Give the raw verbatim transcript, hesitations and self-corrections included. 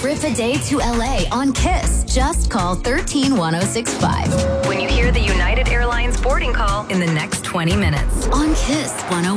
trip a day to L A on Kiss. Just call one three one oh six five. When you hear the United Airlines boarding call in the next twenty minutes. On Kiss one oh